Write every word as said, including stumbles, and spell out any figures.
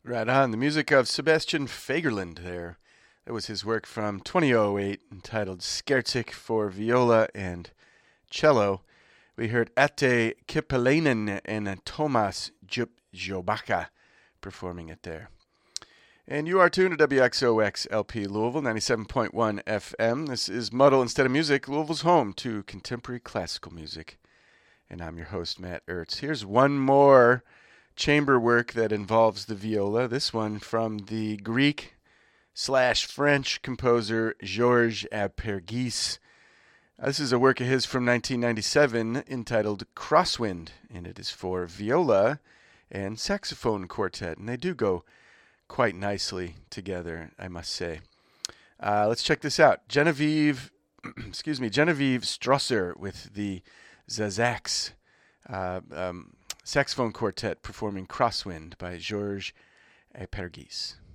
Right on. The music of Sebastian Fagerland there. That was his work from twenty oh eight entitled Skerzik for viola and cello. We heard Ate Kipelainen and Thomas Jup Jobaka performing it there. And you are tuned to W X O X L P Louisville, ninety-seven point one F M. This is Muddle Instead of Music, Louisville's home to contemporary classical music. And I'm your host, Matt Ertz. Here's one more chamber work that involves the viola. This one from the Greek slash French composer Georges Apergis. This is a work of his from nineteen ninety-seven entitled Crosswind, and it is for viola and saxophone quartet, and they do go quite nicely together, I must say. Uh, let's check this out. Genevieve, excuse me, Genevieve Strasser with the Zazax uh, um, saxophone quartet performing Crosswind by Georges Apergis.